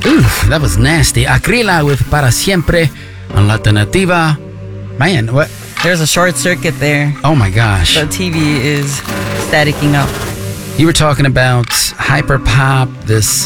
Oof, that was nasty. Akrila with Para Siempre on La Alternativa. Man, what? There's a short circuit there. Oh my gosh. The TV is staticking up. You were talking about hyperpop, this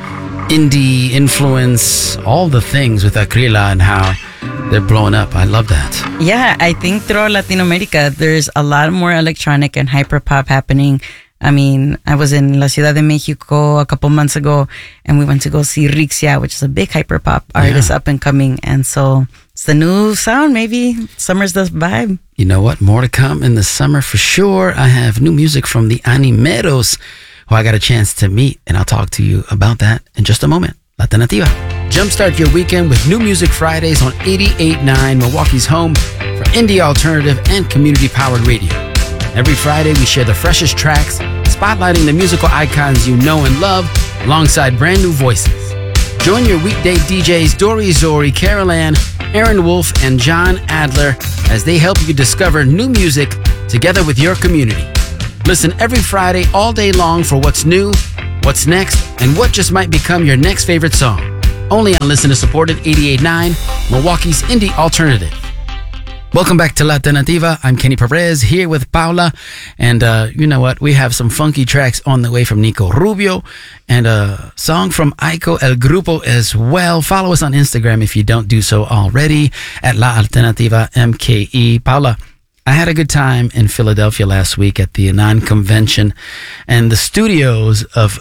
indie influence, all the things with Akrila and how they're blowing up. I love that. Yeah, I think throughout Latin America, there's a lot more electronic and hyperpop happening. I mean, I was in La Ciudad de Mexico a couple months ago, and we went to go see Rixia, which is a big hyperpop artist up and coming. And so it's the new sound, maybe. Summer's the vibe. You know what? More to come in the summer for sure. I have new music from the Animeros, who I got a chance to meet, and I'll talk to you about that in just a moment. La Alternativa. Jumpstart your weekend with New Music Fridays on 88.9, Milwaukee's home for indie alternative and community-powered radio. Every Friday, we share the freshest tracks, spotlighting the musical icons you know and love, alongside brand new voices. Join your weekday DJs Dori Zori, Carol Ann, Aaron Wolf, and John Adler as they help you discover new music together with your community. Listen every Friday all day long for what's new, what's next, and what just might become your next favorite song. Only on listener-supported 88.9, Milwaukee's indie alternative. Welcome back to La Alternativa. I'm Kenny Perez here with Paula. And you know what? We have some funky tracks on the way from Nico Rubio and a song from Aiko El Grupo as well. Follow us on Instagram if you don't do so already at La Alternativa MKE. Paula, I had a good time in Philadelphia last week at the Anon Convention and the studios of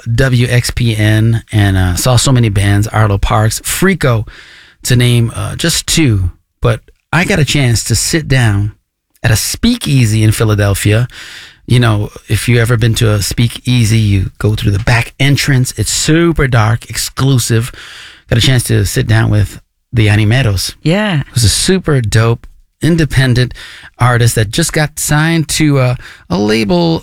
WXPN, and saw so many bands, Arlo Parks, Freako, to name just two. But I got a chance to sit down at a speakeasy in Philadelphia. You know, if you ever been to a speakeasy, you go through the back entrance. It's super dark, exclusive. Got a chance to sit down with the Animeros. Yeah. It was a super dope, independent artist that just got signed to a label